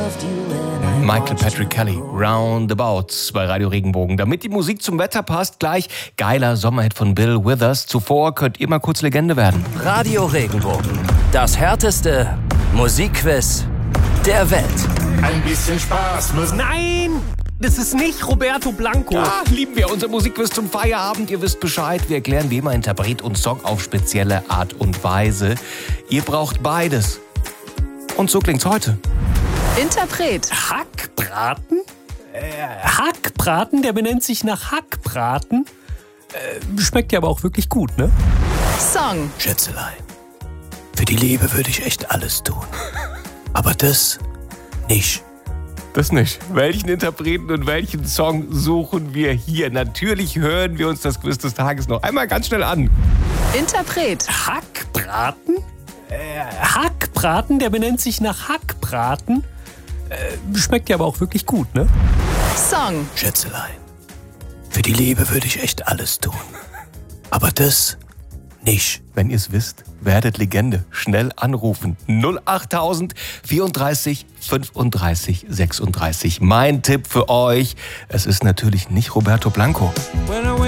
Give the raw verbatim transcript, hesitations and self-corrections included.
Michael Patrick Kelly, Roundabouts bei Radio Regenbogen. Damit die Musik zum Wetter passt, gleich geiler Sommerhit von Bill Withers. Zuvor könnt ihr mal kurz Legende werden. Radio Regenbogen, das härteste Musikquiz der Welt. Ein bisschen Spaß muss... Nein, das ist nicht Roberto Blanco. Ja, lieben wir unser Musikquiz zum Feierabend. Ihr wisst Bescheid. Wir erklären wie immer Interpret und Song auf spezielle Art und Weise. Ihr braucht beides. Und so klingt's heute. Interpret. Hackbraten? Äh, Hackbraten, der benennt sich nach Hackbraten. Äh, schmeckt ja aber auch wirklich gut, ne? Song. Schätzelein, für die Liebe würde ich echt alles tun. Aber das nicht. Das nicht. Welchen Interpreten und welchen Song suchen wir hier? Natürlich hören wir uns das Quiz des Tages noch einmal ganz schnell an. Interpret. Hackbraten? Äh, Hackbraten, der benennt sich nach Hackbraten. Äh, schmeckt ja aber auch wirklich gut, ne? Song. Schätzelein, für die Liebe würde ich echt alles tun. Aber das nicht. Wenn ihr es wisst, werdet Legende. Schnell anrufen. null achttausend vierunddreißig fünfunddreißig sechsunddreißig. Mein Tipp für euch, es ist natürlich nicht Roberto Blanco.